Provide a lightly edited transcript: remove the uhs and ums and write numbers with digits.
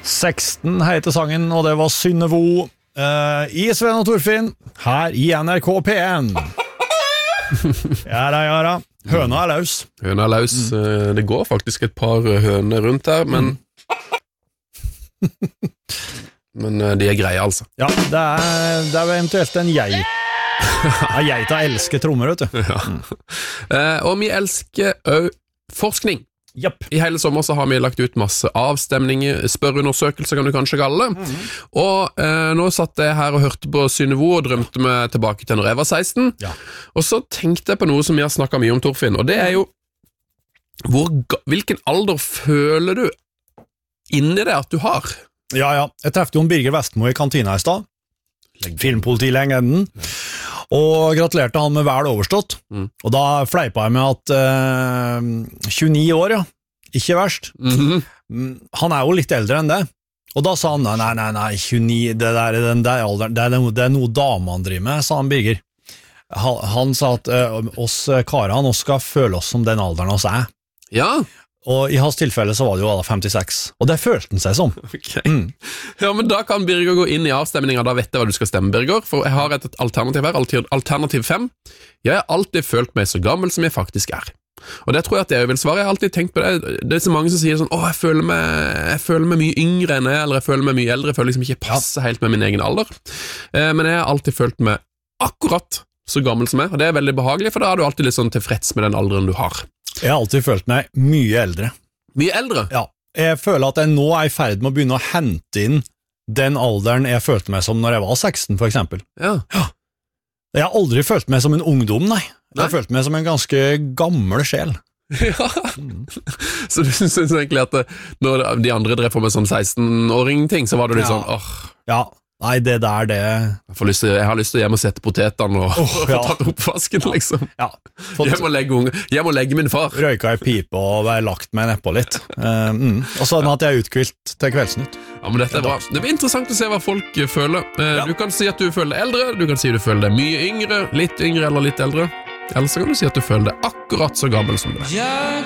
16 heter sangen, og det var Synnevo i Sven og Torfinn, her i NRK P1. Ja. Høna er løs. Høna er løs. Det går faktisk et par høner rundt her, men men de er greie, altså. Ja, det er eventuelt en geit. Geita elsker trommer, vet du. Ja. Og vi elsker også forskning. Japp. I hele sommer så har vi lagt ut masse avstemninger, spørreundersøkelser kan du kanskje kalle det. Og nå satt jeg her og hørte på Synnevo og drømte meg tilbake til når jeg var 16. Ja. Og så tenkte jeg på noe som vi har snakket mye om, Torfinn, og det er jo hvilken alder føler du inni det at du har? Ja. Jeg trefte Jon Birger Vestmo i kantina i stad. Filmpolitilegenden. Og gratulerte han med vel overstått. Og da fleipa jeg med at 29 år, ja. Ikke verst. Han er jo litt eldre enn det. Og da sa han, nei, 29, det er noe damene driver med, sa han Birger. Han sa at oss karene skal føle oss som den alderen oss er. Ja. Og i hans tilfelle så var det jo 56. Og det følte han seg som. Okay. Ja, men da kan Birger gå inn i avstemningen, da vet jeg hva du skal stemme, Birger. For jeg har et alternativ her, alternativ 5. Jeg har alltid følt meg så gammel som jeg faktisk er. Og det tror jeg at jeg vil svare. Jeg har alltid tenkt på det. Det er så mange som sier sånn, jeg føler meg mye yngre enn jeg, eller jeg føler meg mye eldre, jeg føler liksom ikke passer helt med min egen alder. Men jeg har alltid følt meg akkurat så gammel som jeg, og det er veldig behagelig, for da er du alltid litt sånn tilfreds med den alderen du har. Jeg har alltid følt meg mye eldre. Mye eldre? Ja. Jeg føler at jeg nå er i ferd med å begynne å hente inn den alderen jeg følte meg som når jeg var 16, for eksempel. Ja. Jeg har aldri følt meg som en ungdom, nei. Jeg har følt meg som en ganske gammel sjel. Ja. Så du synes egentlig at når de andre drev på med sånn 16-åring-ting, så var det litt sånn, Ja. Nei, det der, det... Jeg har lyst til å hjem og sette potetene og få tatt oppvasken, liksom. Ja. Jeg må legge min far. Røyka i pipe og være lagt meg nedpå litt. Og sånn at jeg er utkvilt til Kveldsnytt. Ja, men dette er bra. Det blir interessant å se hva folk føler. Du kan si at du føler deg eldre, du kan si at du føler deg mye yngre, litt yngre eller litt eldre. Eller så kan du si at du føler deg akkurat så gammel som du er.